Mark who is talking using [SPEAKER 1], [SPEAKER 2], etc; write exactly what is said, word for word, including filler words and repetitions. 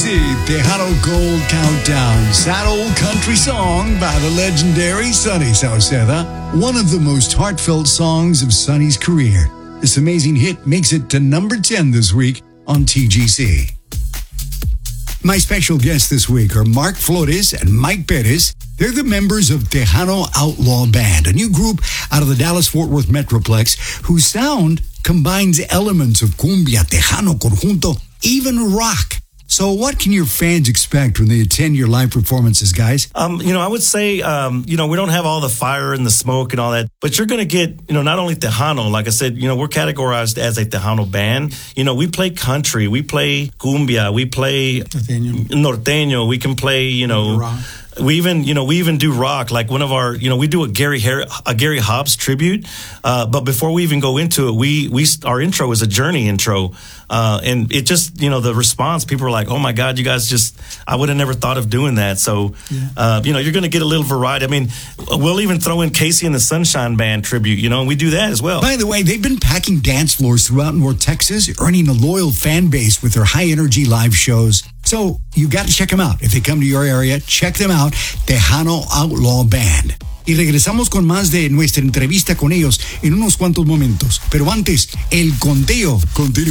[SPEAKER 1] C, Tejano Gold Countdown, sad old country song by the legendary Sonny Sauceda, one of the most heartfelt songs of Sonny's career. This amazing hit makes it to number ten this week on T G C. My special guests this week are Mark Flores and Mike Perez. They're the members of Tejano Outlaw Band, a new group out of the Dallas-Fort Worth Metroplex whose sound combines elements of cumbia, Tejano, conjunto, even rock. So what can your fans expect when they attend your live performances, guys?
[SPEAKER 2] Um, you know, I would say, um, you know, we don't have all the fire and the smoke and all that, but you're going to get, you know, not only Tejano, like I said, you know, we're categorized as a Tejano band. You know, we play country, we play cumbia, we play
[SPEAKER 3] Norteño.
[SPEAKER 2] Norteño, we can play, you know,
[SPEAKER 3] Rock.
[SPEAKER 2] We even, you know, we even do rock. Like one of our, you know, we do a Gary Har- a Gary Hobbs tribute. Uh, but before we even go into it, we we our intro is a Journey intro, uh, and it just, you know, the response, people are like, "Oh my God, you guys just, I would have never thought of doing that." So, yeah. uh, you know, you're going to get a little variety. I mean, we'll even throw in Casey and the Sunshine Band tribute, you know, and we do that as well.
[SPEAKER 1] By the way, they've been packing dance floors throughout North Texas, earning a loyal fan base with their high energy live shows. So you got to check them out. If they come to your area, check them out. Tejano Outlaw Band. Y regresamos con más de nuestra entrevista con ellos en unos cuantos momentos. Pero antes, el conteo continúa.